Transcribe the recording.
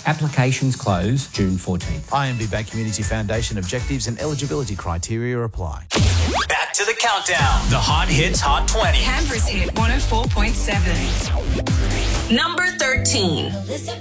Applications close June 14th. IMB Bank Community Foundation objectives and eligibility criteria apply. Back to the countdown. The Hot Hits Hot 20. Canberra's Hit 104.7. Number 13.